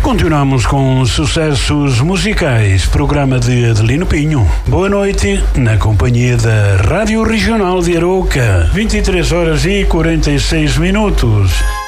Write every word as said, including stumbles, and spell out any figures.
Continuamos com sucessos musicais, programa de Adelino Pinho. Boa noite, na companhia da Rádio Regional de Arouca, vinte e três horas e quarenta e seis minutos.